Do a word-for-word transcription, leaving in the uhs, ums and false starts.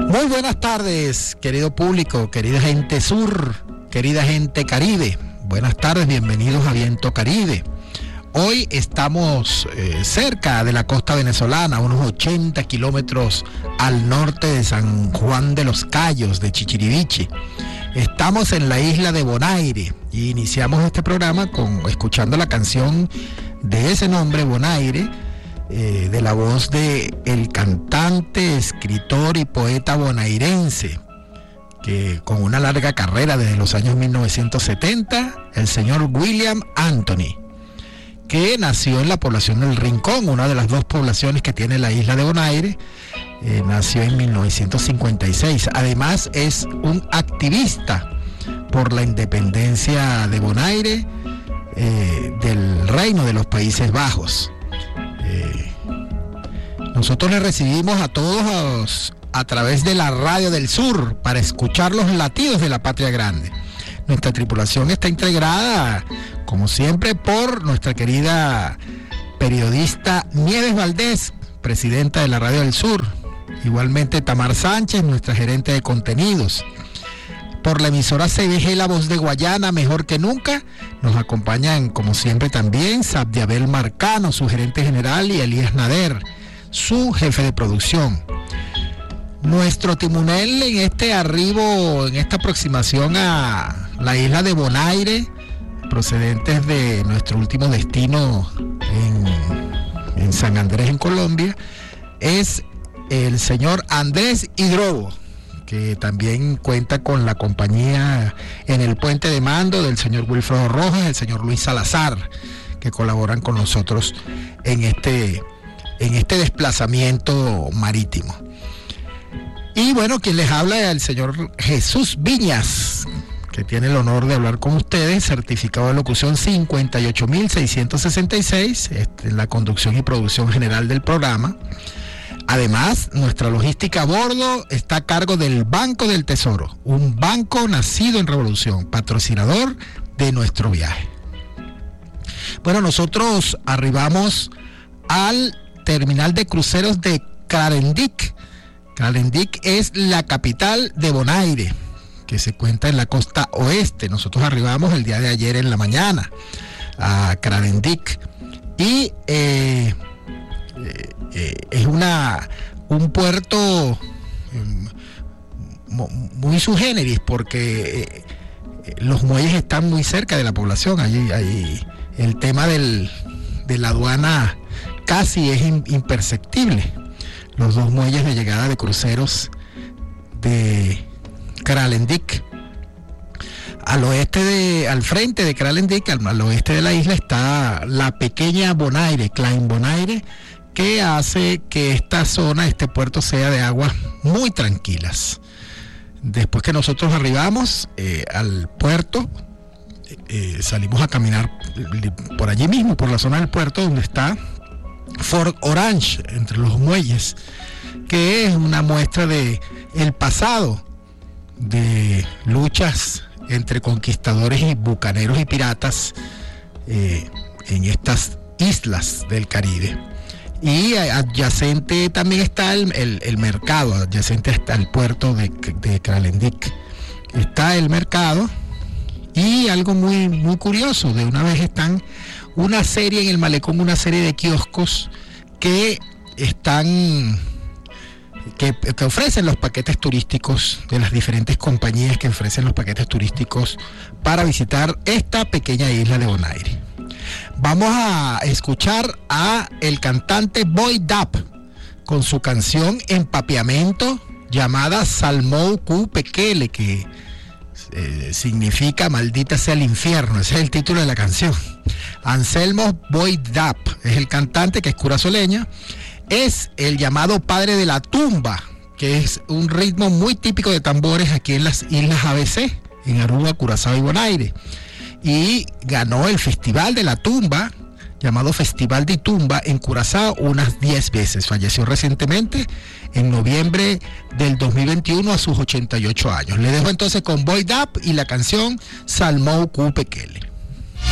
Muy buenas tardes, querido público, querida gente sur, querida gente caribe. Buenas tardes, bienvenidos a Viento Caribe. Hoy estamos eh, cerca de la costa venezolana, unos ochenta kilómetros al norte de San Juan de los Cayos, de Chichiriviche. Estamos en la isla de Bonaire y iniciamos este programa con escuchando la canción de ese nombre, Bonaire, eh, de la voz de el cantante, escritor y poeta bonairense, que con una larga carrera desde los años mil novecientos setenta, el señor William Anthony, que nació en la población del Rincón, una de las dos poblaciones que tiene la isla de Bonaire. Eh, nació en mil novecientos cincuenta y seis. Además es un activista por la independencia de Bonaire, eh, del Reino de los Países Bajos. Eh, nosotros le recibimos a todos a, a través de la Radio del Sur para escuchar los latidos de la patria grande. Nuestra tripulación está integrada, como siempre, por nuestra querida periodista Nieves Valdés, presidenta de la Radio del Sur. Igualmente Tamar Sánchez, nuestra gerente de contenidos. Por la emisora C B G La Voz de Guayana, mejor que nunca, nos acompañan, como siempre, también Sabdiabel Marcano, su gerente general, y Elías Nader, su jefe de producción. Nuestro timonel en este arribo, en esta aproximación a la isla de Bonaire, procedentes de nuestro último destino en, en San Andrés, en Colombia, es el señor Andrés Hidrobo, que también cuenta con la compañía en el puente de mando del señor Wilfredo Rojas, el señor Luis Salazar, que colaboran con nosotros en este, en este desplazamiento marítimo. Y bueno, quien les habla es el señor Jesús Viñas, que tiene el honor de hablar con ustedes, certificado de locución cincuenta y ocho mil seiscientos sesenta y seis, este, en la conducción y producción general del programa. Además, nuestra logística a bordo está a cargo del Banco del Tesoro, un banco nacido en revolución, patrocinador de nuestro viaje. Bueno, nosotros arribamos al terminal de cruceros de Kralendijk. Kralendijk es la capital de Bonaire, que se encuentra en la costa oeste. Nosotros arribamos el día de ayer en la mañana a Kralendijk y eh, eh, eh, es una un puerto eh, muy sui generis, porque eh, los muelles están muy cerca de la población. Allí, allí el tema del, de la aduana casi es in, imperceptible. Los dos muelles de llegada de cruceros de Kralendijk. Al oeste de, al frente de Kralendijk, al, al oeste de la isla, está la pequeña Bonaire, Klein Bonaire, que hace que esta zona, este puerto, sea de aguas muy tranquilas. Después que nosotros arribamos eh, al puerto, eh, salimos a caminar por allí mismo, por la zona del puerto, donde está Fort Orange, entre los muelles, que es una muestra de el pasado de luchas entre conquistadores y bucaneros y piratas eh, en estas islas del Caribe. Y adyacente también está el, el, el mercado, adyacente está el puerto de, de Kralendijk. Está el mercado y algo muy, muy curioso, de una vez están una serie en el malecón, una serie de kioscos que están, que, que ofrecen los paquetes turísticos de las diferentes compañías que ofrecen los paquetes turísticos para visitar esta pequeña isla de Bonaire. Vamos a escuchar a el cantante Boy Dap con su canción Empapeamento, llamada Salmou Ku Pekele, que eh, significa maldita sea el infierno. Ese es el título de la canción. Anselmo Boy Dap es el cantante, que es curazoleña. Es el llamado padre de la tumba, que es un ritmo muy típico de tambores aquí en las islas A B C, en Aruba, Curazao y Bonaire. Y ganó el Festival de la Tumba, llamado Festival de Tumba, en Curazao unas diez veces. Falleció recientemente, en noviembre del dos mil veintiuno, a sus ochenta y ocho años. Le dejo entonces con Boy Dap y la canción Salmou Ku Pekele.